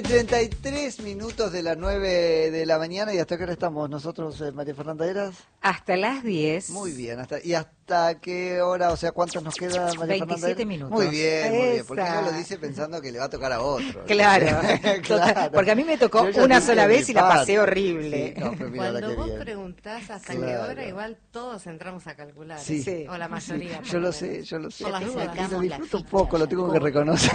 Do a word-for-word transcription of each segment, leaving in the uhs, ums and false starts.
treinta y tres minutos de las nueve de la mañana. ¿Y hasta qué hora estamos nosotros, eh, María Fernanda Heras? Hasta las diez. Muy bien. Hasta, ¿y hasta qué hora? O sea, ¿cuántos nos queda, María Fernanda veintisiete Heras? minutos. Muy bien, muy bien. Porque Esa. uno lo dice pensando que le va a tocar a otro. Claro, Claro. Porque a mí me tocó Yo ya una dije sola mi vez y la parte. pasé horrible. Sí, no, pero mira la Cuando que vos bien. preguntás hasta Claro. qué hora, igual todos entramos a calcular. Sí. ¿eh? O la mayoría. Sí, por yo lo menos. sé, yo lo sé. Por las Y dudas. lo disfruto un poco, lo tengo que reconocer.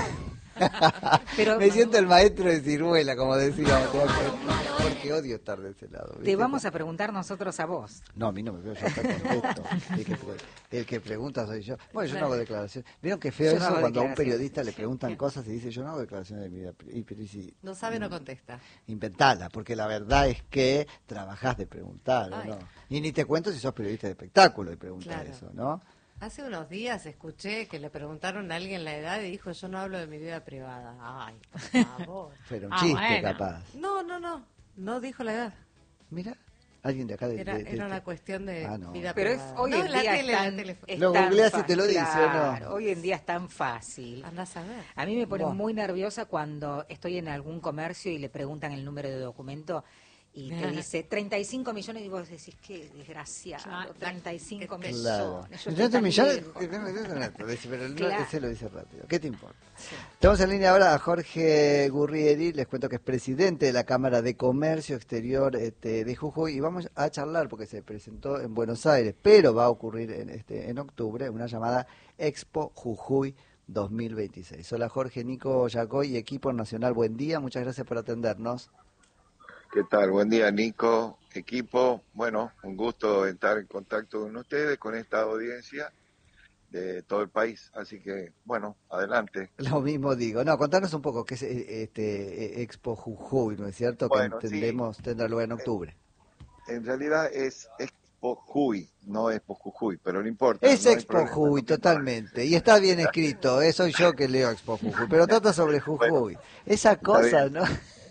Pero- Me siento el maestro de ciruela, como decíamos, porque odio estar de ese lado. Te ¿viste? vamos a preguntar nosotros a vos. No, a mí no me veo, yo te contesto. El que, pre- el que pregunta soy yo. Bueno, yo no hago declaraciones. ¿Vieron qué feo Yo no eso hago cuando a un declaraciones. periodista le preguntan cosas y dice yo no hago declaraciones de mi vida? Y, pero, y si, No sabe, no contesta. inventala, porque la verdad es que trabajás de preguntar, ¿o Ay. no? Y ni te cuento si sos periodista de espectáculo y preguntas Claro. eso, ¿no? Hace unos días escuché que le preguntaron a alguien la edad y dijo, yo no hablo de mi vida privada. Ay, por favor. Pero un Ah, chiste, bueno. capaz. No, no, no. No dijo la edad. Mira, alguien de acá de... Era, de- de- era una cuestión de Ah, no. vida Pero es, privada. hoy no, en la día tele, es la tan, tele. es Lo tan googleás y fa- te lo dice, ¿o no? claro, hoy en día es tan fácil. Andás a ver. A mí me pone Buah. muy nerviosa cuando estoy en algún comercio y le preguntan el número de documento y te dice treinta y cinco millones y vos decís, qué desgraciado, Claro, treinta y cinco que- millones. Claro. Yo estoy Entonces, tan millones, lejos. pero el Claro. ese lo dice rápido. ¿Qué te importa? Estamos en línea ahora a Jorge Gurrieri, les cuento que es presidente de la Cámara de Comercio Exterior este, de Jujuy y vamos a charlar porque se presentó en Buenos Aires, pero va a ocurrir en, este, en octubre una llamada Expo Jujuy dos mil veintiséis. Hola Jorge, Nico Yacoy y equipo nacional, buen día, muchas gracias por atendernos. ¿Qué tal? Buen día, Nico, equipo. Bueno, un gusto estar en contacto con ustedes, con esta audiencia de todo el país. Así que, bueno, adelante. Lo mismo digo. No, contanos un poco qué es eh, este eh, Expo Jujuy, ¿no es cierto? Bueno, que sí. entendemos tendrá lugar en octubre. En realidad es Expo Jujuy, no Expo Jujuy, pero no importa. Es no hay Expo problema, Jujuy, no- totalmente. Y está bien escrito, eh, soy yo que leo Expo Jujuy, pero trata sobre Jujuy. Esa cosa, bien. ¿no?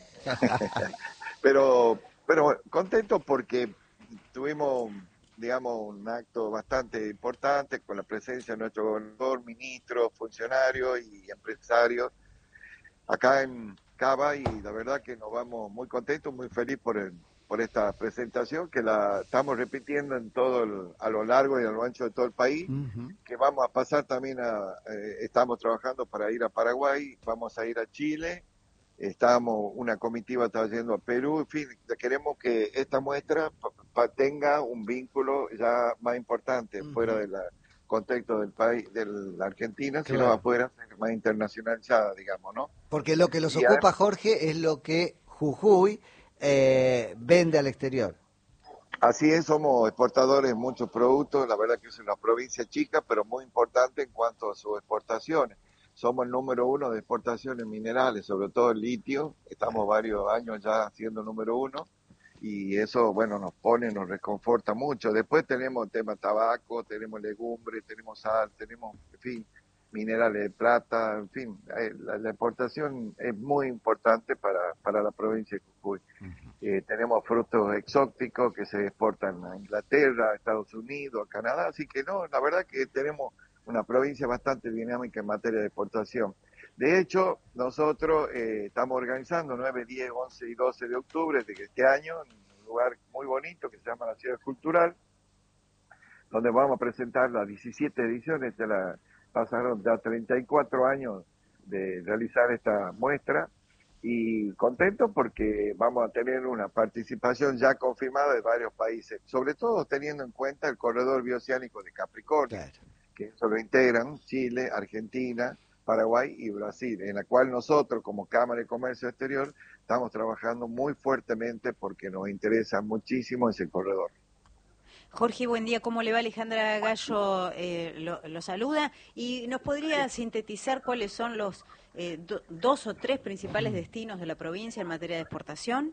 Pero, pero contento porque tuvimos, digamos, un acto bastante importante con la presencia de nuestro gobernador, ministros, funcionarios y empresarios acá en Cava, y la verdad que nos vamos muy contentos, muy felices por el, por esta presentación que la estamos repitiendo en todo el, a lo largo y a lo ancho de todo el país, Ujú. que vamos a pasar también a, eh, estamos trabajando para ir a Paraguay, vamos a ir a Chile, estamos, una comitiva está yendo a Perú, en fin, queremos que esta muestra pa- pa- tenga un vínculo ya más importante Ujú. fuera del contexto del país, de la Argentina, sino Claro. afuera, más internacionalizada, digamos, ¿no? Porque lo que los Y ocupa, además- Jorge, es lo que Jujuy eh, vende al exterior. Así es, somos exportadores de muchos productos, la verdad que es una provincia chica, pero muy importante en cuanto a sus exportaciones. Somos el número uno de exportaciones minerales, sobre todo el litio, estamos varios años ya siendo número uno, y eso, bueno, nos pone, nos reconforta mucho. Después tenemos el tema tabaco, tenemos legumbres, tenemos sal, tenemos, en fin, minerales de plata, en fin, eh, la, la exportación es muy importante para, para la provincia de Jujuy. Eh, tenemos frutos exóticos que se exportan a Inglaterra, a Estados Unidos, a Canadá, así que no, la verdad que tenemos una provincia bastante dinámica en materia de exportación. De hecho, nosotros eh, estamos organizando nueve, diez, once y doce de octubre de este año en un lugar muy bonito que se llama la Ciudad Cultural, donde vamos a presentar las diecisiete ediciones de la, pasaron ya treinta y cuatro años de realizar esta muestra, y contento porque vamos a tener una participación ya confirmada de varios países, sobre todo teniendo en cuenta el corredor bioceánico de Capricornio, Claro. que eso lo integran Chile, Argentina, Paraguay y Brasil, en la cual nosotros como Cámara de Comercio Exterior estamos trabajando muy fuertemente porque nos interesa muchísimo ese corredor. Jorge, buen día. ¿Cómo le va? Alejandra Gallo eh, lo, lo saluda. ¿Y nos podría sintetizar cuáles son los eh, do, dos o tres principales destinos de la provincia en materia de exportación?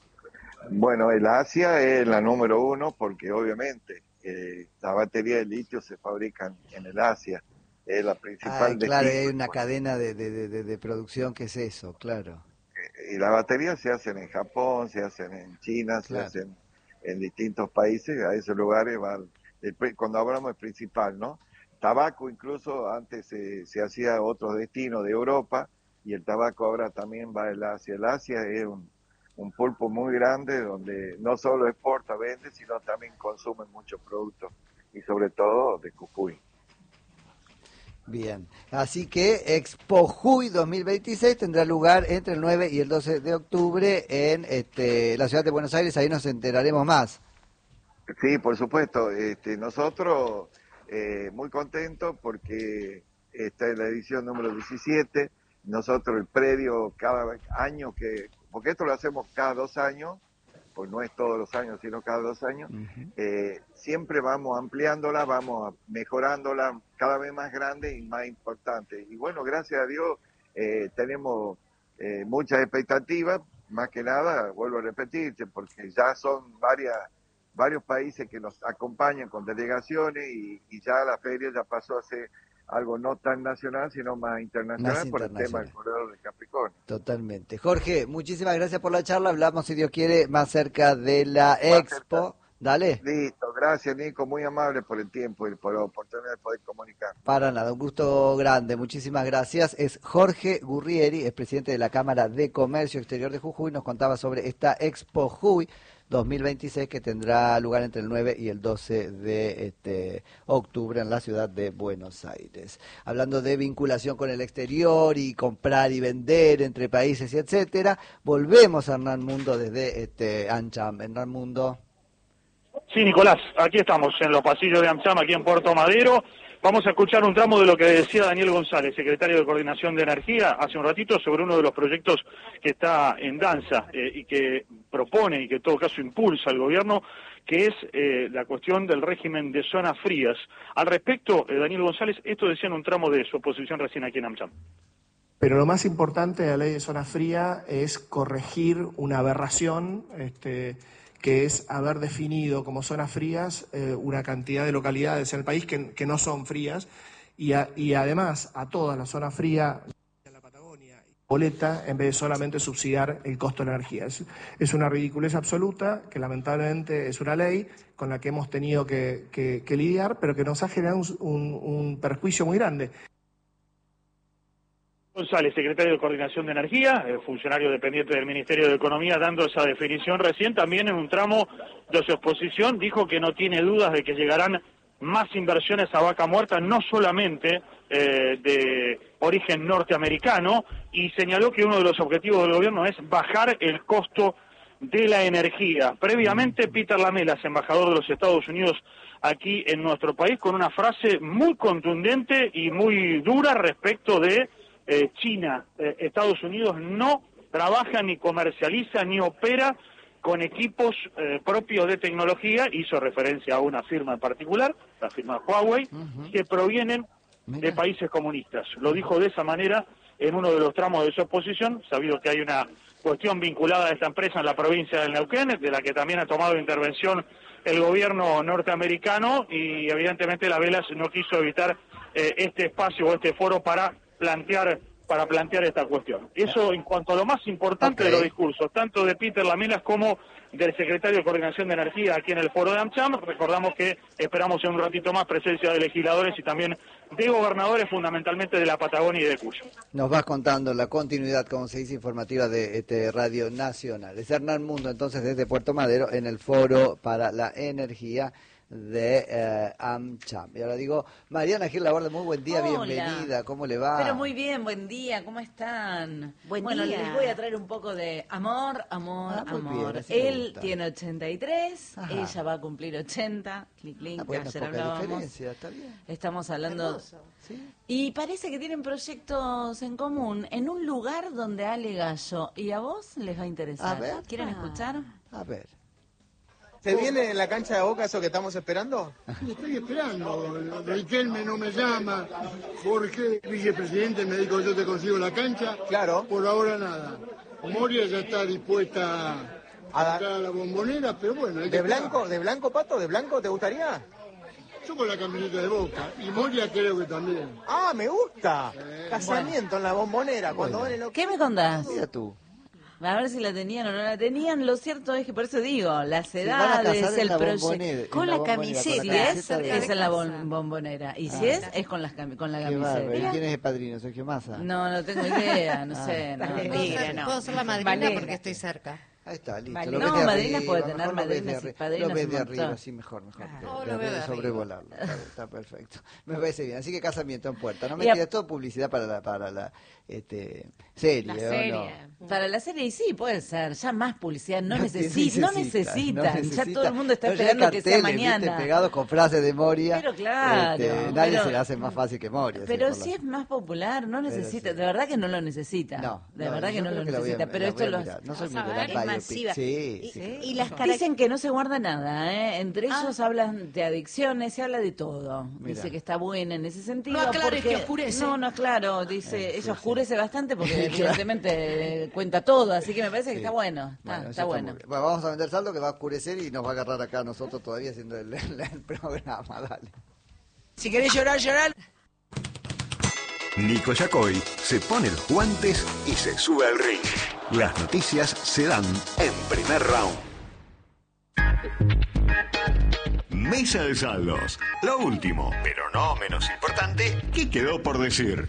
Bueno, el Asia es la número uno porque obviamente eh, la batería de litio se fabrican en el Asia, es la principal Ah, claro, destino. hay una cadena de, de, de, de producción que es eso, claro. Y las baterías se hacen en Japón, se hacen en China, Claro. se hacen en distintos países, a esos lugares van, el, cuando hablamos del principal, ¿no? Tabaco incluso antes se, se hacía otros destinos de Europa, y el tabaco ahora también va al Asia. El Asia es un, un pulpo muy grande donde no solo exporta, vende, sino también consume muchos productos y sobre todo de Jujuy. Bien, así que Expo Jujuy dos mil veintiséis tendrá lugar entre el nueve y el doce de octubre en este, la ciudad de Buenos Aires, ahí nos enteraremos más. Sí, por supuesto, este, nosotros eh, muy contentos porque esta es la edición número diecisiete, nosotros el predio cada año que, porque esto lo hacemos cada dos años, pues no es todos los años, sino cada dos años, uh-huh. eh, siempre vamos ampliándola, vamos mejorándola cada vez más grande y más importante. Y bueno, gracias a Dios eh, tenemos eh, muchas expectativas, más que nada, vuelvo a repetirte, porque ya son varias, varios países que nos acompañan con delegaciones y, y ya la feria ya pasó a ser algo no tan nacional, sino más internacional, más por internacional. El tema del corredor de Capricornio. Totalmente. Jorge, muchísimas gracias por la charla. Hablamos, si Dios quiere, más cerca de la más Expo. Cerca. Dale. Listo, gracias Nico, muy amable por el tiempo y por la oportunidad de poder comunicar. Para nada, un gusto grande, muchísimas gracias. Es Jorge Gurrieri, es presidente de la Cámara de Comercio Exterior de Jujuy, nos contaba sobre esta Expo Jujuy dos mil veintiséis que tendrá lugar entre el nueve y el doce de este, octubre en la ciudad de Buenos Aires. Hablando de vinculación con el exterior y comprar y vender entre países y etcétera, volvemos a Hernán Mundo desde este, AmCham. Hernán Mundo. Sí, Nicolás, aquí estamos en los pasillos de AmCham, aquí en Puerto Madero. Vamos a escuchar un tramo de lo que decía Daniel González, secretario de Coordinación de Energía, hace un ratito sobre uno de los proyectos que está en danza eh, y que propone y que en todo caso impulsa el gobierno, que es eh, la cuestión del régimen de zonas frías. Al respecto, eh, Daniel González, esto decía en un tramo de su oposición recién aquí en AmCham. Pero lo más importante de la ley de zona fría es corregir una aberración, este, que es haber definido como zonas frías eh, una cantidad de localidades en el país que, que no son frías, y, a, y además a todas las zonas frías de la Patagonia y boleta, en vez de solamente subsidiar el costo de la energía. Es, es una ridiculez absoluta, que lamentablemente es una ley con la que hemos tenido que, que, que lidiar, pero que nos ha generado un, un, un perjuicio muy grande. González, secretario de Coordinación de Energía, funcionario dependiente del Ministerio de Economía, dando esa definición recién, también en un tramo de su exposición, dijo que no tiene dudas de que llegarán más inversiones a Vaca Muerta, no solamente eh, de origen norteamericano, y señaló que uno de los objetivos del gobierno es bajar el costo de la energía. Previamente, Peter Lamelas, embajador de los Estados Unidos aquí en nuestro país, con una frase muy contundente y muy dura respecto de Eh, China, eh, Estados Unidos no trabaja ni comercializa ni opera con equipos eh, propios de tecnología, hizo referencia a una firma en particular, la firma Huawei, uh-huh. que provienen Mira. de países comunistas. Lo dijo de esa manera en uno de los tramos de su exposición, sabido que hay una cuestión vinculada a esta empresa en la provincia del Neuquén, de la que también ha tomado intervención el gobierno norteamericano, y evidentemente la Velas no quiso evitar eh, este espacio o este foro para plantear para plantear esta cuestión. Eso en cuanto a lo más importante okay. de los discursos, tanto de Peter Lamelas como del secretario de Coordinación de Energía aquí en el foro de AmCham. Recordamos que esperamos en un ratito más presencia de legisladores y también de gobernadores, fundamentalmente de la Patagonia y de Cuyo. Nos vas contando la continuidad, como se dice, informativa de este Radio Nacional. Es Hernán Mundo, entonces, desde Puerto Madero, en el foro para la energía de eh, AmCham. Y ahora digo, Mariana Gil Laborde, muy buen día, Hola. Bienvenida, ¿cómo le va? Pero muy bien, buen día, ¿cómo están? Buen bueno, día. les voy a traer un poco de amor, amor, ah, amor. Bien, Él tiene ochenta y tres, Ajá. ella va a cumplir ochenta, clic, clic, ah, que bueno, ayer poca hablábamos. diferencia, está bien. Estamos hablando... ¿Sí? Y parece que tienen proyectos en común en un lugar donde Ale Gallo. ¿Y a vos les va a interesar? A ver. ¿Quieren Ah. escuchar? A ver. ¿Se viene en la cancha de Boca eso que estamos esperando? Estoy esperando. Riquelme no me llama. Jorge, vicepresidente, me dijo yo te consigo la cancha. Claro. Por ahora nada. Moria ya está dispuesta a A entrar a la Bombonera, pero bueno. hay que ¿De blanco, esperar. de blanco, Pato? ¿De blanco te gustaría? Yo con la camioneta de Boca. Y Moria creo que también. Ah, me gusta. Eh, Casamiento en la Bombonera. Cuando Bueno. van en lo... ¿Qué me contás? Mira tú. A ver si la tenían o no la tenían. Lo cierto es que por eso digo, las Se van a edades, casar en el la proyecto. bombonera, en Con la la bombonera, camiseta. con Si la es, camiseta de- es en la bon- bombonera. Y si Ah. es, es con, las cami- con la Qué bárbaro. ¿Y camiseta. quién es el padrino? ¿Sergio Massa? No, no tengo idea, no Ah. sé. No, ¿Puedo, no. Mentira, ser, no. puedo ser la madrina Valera. porque estoy cerca. Ahí está, listo. Vale. Lo No, ves de madrinas arriba, puede mejor tener lo ves de madrinas y arri- padrinos Lo ves un de montón. arriba, sí, mejor, mejor. Ah. que- Oh, de- lo veo de de arriba. sobrevolarlo. Está, está perfecto. Me parece bien. Así que casamiento en puerta. No me Y a- queda todo publicidad para la, para la este, serie. La ¿o serie. no? Para la serie, y sí, puede ser. Ya más publicidad no, No necesi- no necesitan. no Ya necesita. todo el mundo está No, ya hay esperando que sea carteles, ¿viste? mañana. Pegados con frases de Moria. Pero claro, Este, nadie pero- se le hace más fácil que Moria. Pero por si la- es más popular, no Pero necesita. sí. De verdad que no lo necesita. No, de no, verdad yo que no creo lo que la voy a- necesita. Pero la esto voy a lo. mirar. No soy Vas muy a de ver, la es biopic. masiva. Sí, Y- sí. y las Dicen que no se guarda nada, ¿eh? Entre ellos hablan de adicciones, se habla de todo. Mira. Dice que está buena en ese sentido. No aclares porque- que oscurece. No, no, claro, dice, Eh, sí, eso sí. oscurece bastante porque evidentemente cuenta todo, así que me parece que Sí. está bueno. Está, Bueno, está eso bueno. muy bien. Bueno, vamos a vender saldo que va a oscurecer y nos va a agarrar acá a nosotros todavía haciendo el, el- el programa. Dale. Si querés llorar, llorar. Nico Yacoy se pone los guantes y se sube al ring. Las noticias se dan en primer round. Mesa de saldos. Lo último, pero no menos importante, ¿qué quedó por decir?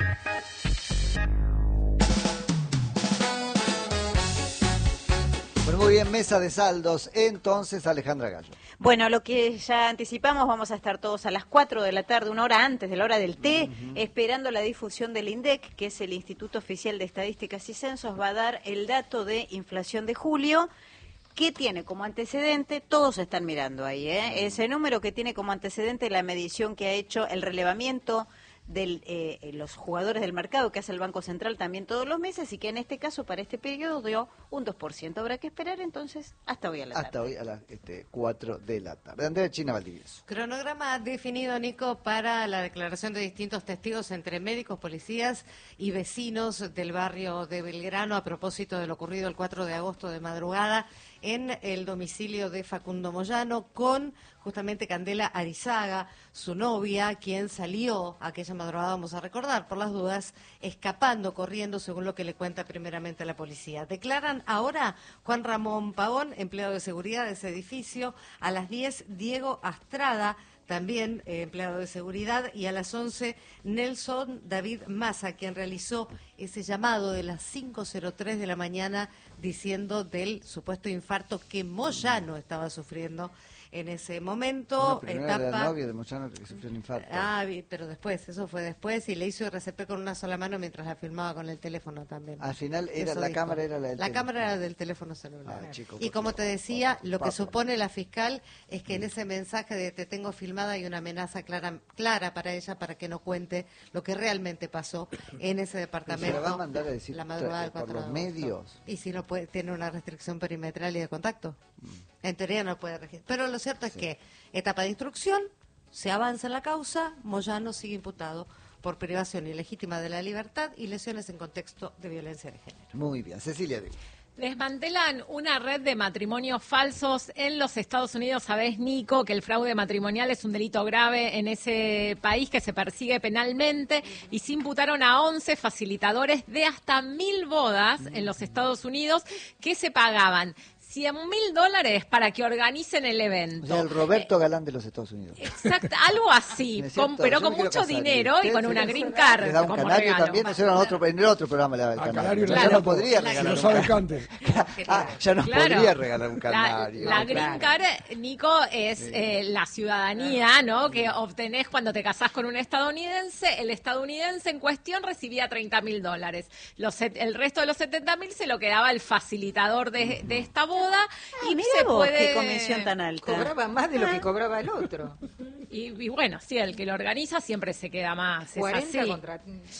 Bueno, muy bien, mesa de saldos. Entonces, Alejandra Gallo. Bueno, lo que ya anticipamos, vamos a estar todos a las cuatro de la tarde, una hora antes de la hora del té, esperando la difusión del INDEC, que es el Instituto Oficial de Estadísticas y Censos, va a dar el dato de inflación de julio, que tiene como antecedente, todos están mirando ahí, ¿eh? Ese número que tiene como antecedente la medición que ha hecho el relevamiento de eh, los jugadores del mercado que hace el Banco Central también todos los meses y que en este caso para este periodo dio un dos por ciento. Habrá que esperar entonces hasta hoy a la tarde. Hasta hoy a las este, cuatro de la tarde. Andrea China Valdivieso. Cronograma definido, Nico, para la declaración de distintos testigos entre médicos, policías y vecinos del barrio de Belgrano a propósito de lo ocurrido el cuatro de agosto de madrugada en el domicilio de Facundo Moyano con justamente Candela Arizaga, su novia, quien salió aquella madrugada, vamos a recordar, por las dudas, escapando, corriendo, según lo que le cuenta primeramente la policía. Declaran ahora Juan Ramón Pavón, empleado de seguridad de ese edificio, a las diez Diego Astrada, también eh, empleado de seguridad, y a las once Nelson David Massa, quien realizó ese llamado de las cinco cero tres de la mañana diciendo del supuesto infarto que Moyano estaba sufriendo en ese momento. No, primero era la etapa... novia de Moyano que sufrió un infarto. Ah, vi- pero después, eso fue después, y le hizo R C P con una sola mano mientras la filmaba con el teléfono también. Al final era Eso la dijo. cámara era la del La teléfono. cámara era del teléfono celular. Ah, chico, y por como favor, te decía, papo, lo que papo. supone la fiscal es que en ese mensaje de te tengo filmada hay una amenaza clara, clara para ella para que no cuente lo que realmente pasó en ese departamento. ¿Se la va a mandar a decir la madrugada del por cuatro los de agosto. medios? Y si no puede, tiene una restricción perimetral y de contacto. En teoría no puede registrar. Pero lo cierto es que etapa de instrucción, se avanza en la causa, Moyano sigue imputado por privación ilegítima de la libertad y lesiones en contexto de violencia de género. Muy bien, Cecilia Díaz. Desmantelan una red de matrimonios falsos en los Estados Unidos. Sabés, Nico, que el fraude matrimonial es un delito grave en ese país que se persigue penalmente y se imputaron a once facilitadores de hasta mil bodas en los Estados Unidos que se pagaban cien mil dólares para que organicen el evento. O sea, el Roberto Galán de los Estados Unidos. Exacto, algo así, ¿Es con- cierto? pero Yo con me quiero mucho casar. dinero y ¿Usted con se una le- green card ¿Le da un como canario regalo. también? Eso era en, otro, en el otro programa le daba el A canario. canario le Ya dan no otro. podría Si regalar no un sabe canario. cante. Ah, ya no Claro. podría regalar un La, canario. la green card, Nico, es Sí. eh, la ciudadanía, ¿no? Que obtenés cuando te casás con un estadounidense. El estadounidense en cuestión recibía treinta mil dólares. Los, set- el resto de los setenta mil se lo quedaba el facilitador de, de esta boda. Y y mira se vos, puede... qué comisión tan alta. Cobraba más de lo que cobraba el otro. Y, y bueno, sí, el que lo organiza siempre se queda más. es cuarenta así. contra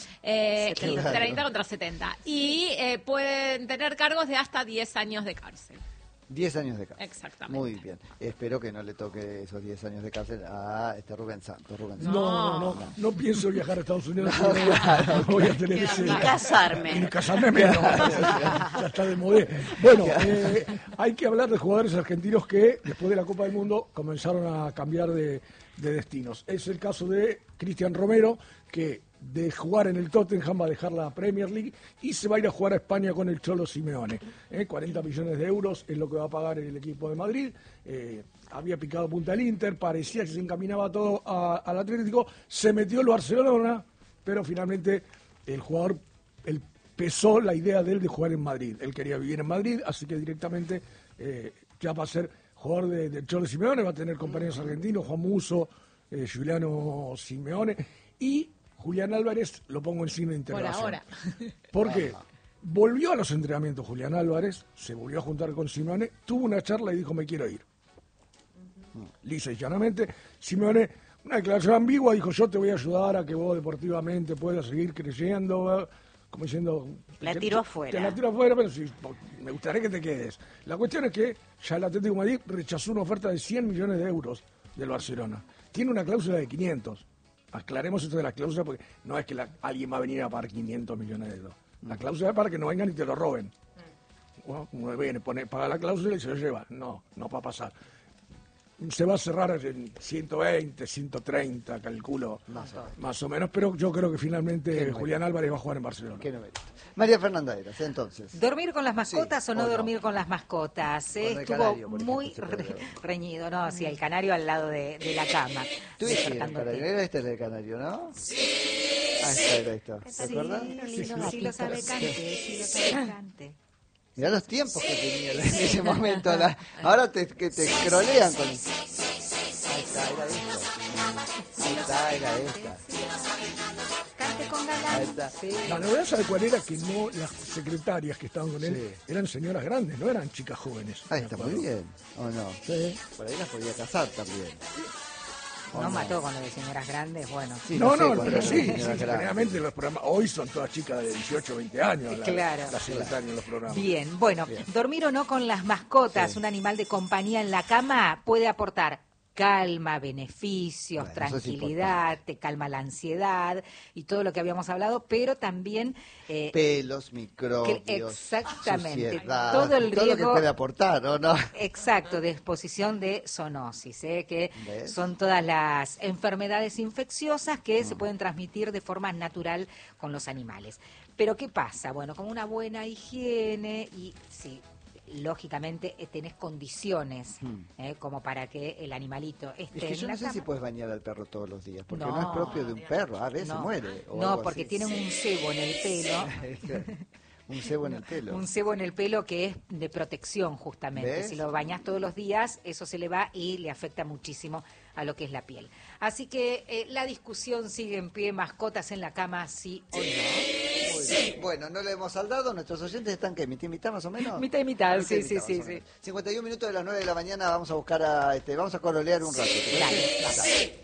Eh, setenta. treinta contra setenta. Y eh, pueden tener cargos de hasta diez años de cárcel. diez años de cárcel. Exactamente. Muy bien. Espero que no le toque esos diez años de cárcel a este Rubén Santos. Rubén Santos. No, no, no, no pienso viajar a Estados Unidos. No, no, claro, no voy a tener ese... Ni casarme. Ni casarme menos. Ya está de modé. Bueno, eh, hay que hablar de jugadores argentinos que después de la Copa del Mundo comenzaron a cambiar de, de destinos. Es el caso de Cristian Romero, que de jugar en el Tottenham, va a dejar la Premier League y se va a ir a jugar a España con el Cholo Simeone. ¿eh? cuarenta millones de euros es lo que va a pagar el equipo de Madrid. Eh, había picado punta el Inter, parecía que se encaminaba todo a, al Atlético, se metió el Barcelona, pero finalmente el jugador el, pesó la idea de él de jugar en Madrid. Él quería vivir en Madrid, así que directamente eh, ya va a ser jugador de, de Cholo Simeone, va a tener compañeros argentinos, Juan Musso, eh, Giuliano Simeone y Julián Álvarez, lo pongo en signo de interrogación. Por ahora. ¿Por qué? Volvió a los entrenamientos Julián Álvarez, se volvió a juntar con Simeone, tuvo una charla y dijo me quiero ir. Lisa y llanamente, Simeone, una declaración ambigua, dijo yo te voy a ayudar a que vos deportivamente puedas seguir creciendo, como diciendo... La te, tiró te, afuera. Te la tiró afuera, pero sí, me gustaría que te quedes. La cuestión es que ya el Atlético de Madrid rechazó una oferta de cien millones de euros del Barcelona. Tiene una cláusula de quinientos. Aclaremos esto de la cláusula porque no es que la, alguien va a venir a pagar quinientos millones de euros. La cláusula es para que no vengan y te lo roben. Bueno, uno viene, pone, paga la cláusula y se lo lleva. No, no va a pasar. Se va a cerrar en ciento veinte, ciento treinta, calculo, más o, más o menos, pero yo creo que finalmente Julián Álvarez va a jugar en Barcelona. Qué numerito. María Fernanda Eras, entonces. ¿Dormir con las mascotas sí, o no, o no dormir con las mascotas? Eh, Estuvo canario, muy ejemplo, re, reñido, ¿no? Sí, el canario al lado de, de la cama. ¿Tú viste el canario? Era este el canario, ¿no? Sí. Ah, esta era esto. ¿Te acuerdas? Sí, sí, sí, lo sabe cante, sí lo sabe cante. Mirá los tiempos que tenía en ese momento. La, ahora te, que te scrollean con... Ahí está, era esto. Ahí está, era esta. Cante con galán. Sí. La novedad, ¿sabe cuál era? Que no las secretarias que estaban con él sí. eran señoras grandes, no eran chicas jóvenes. Ahí está muy bien, ¿o no? Sí. Por ahí las podía casar también. No, no mató con lo de señoras grandes, bueno. Sí, no, no, no pero sí, sí generalmente los programas hoy son todas chicas de dieciocho, veinte años. Claro. Las la secretarias claro. en los programas. Bien, bueno, bien. Dormir o no con las mascotas, sí. un animal de compañía en la cama puede aportar calma, beneficios, bueno, tranquilidad, te calma la ansiedad y todo lo que habíamos hablado, pero también... Eh, pelos, microbios, que, exactamente, suciedad, todo el riesgo... Todo lo que puede aportar, ¿no? no. Exacto, de exposición de zoonosis, ¿eh? que ¿ves? Son todas las enfermedades infecciosas que mm. se pueden transmitir de forma natural con los animales. Pero ¿qué pasa? Bueno, con una buena higiene y... sí. Lógicamente tenés condiciones hmm. eh, como para que el animalito esté es que yo en la no sé cama. si puedes bañar al perro todos los días, porque no, no es propio de un perro, a veces no, muere. O no, porque así. tienen un cebo en el pelo. Un cebo en el pelo. Un cebo en el pelo que es de protección justamente. ¿Ves? Si lo bañas todos los días, eso se le va y le afecta muchísimo a lo que es la piel. Así que eh, la discusión sigue en pie, mascotas en la cama, sí o no. Bueno, no le hemos saldado, nuestros oyentes están que mitad y mitad más o menos. Mitad y mitad, sí, sí, sí, sí. cincuenta y un minutos de las nueve de la mañana vamos a buscar a, este, vamos a colorear un rato. Dale, dale.